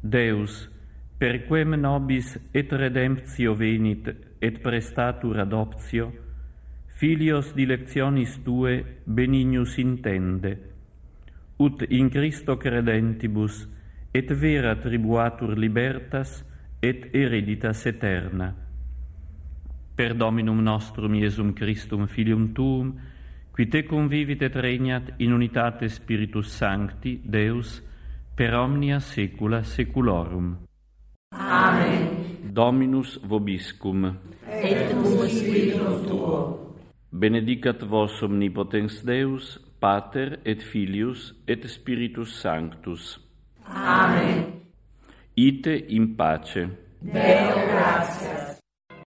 Deus, per quem nobis et redemptio venit et prestatur adoptio, filios dilectionis Tue benignus intende, ut in Christo credentibus et vera tribuatur libertas et hereditas eterna. Per Dominum nostrum Iesum Christum Filium Tuum, qui Te convivit et regnat in unitate Spiritus Sancti, Deus, per omnia saecula saeculorum. Amen. Dominus vobiscum. Et cum spiritum tuo. Benedicat vos omnipotens Deus, Pater et Filius et Spiritus Sanctus. Amen. Ite in pace. Deo gratias.